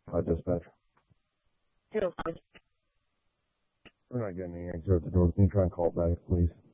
Dispatch. 205. We're not getting any answer at the door. Can you try and call back, please?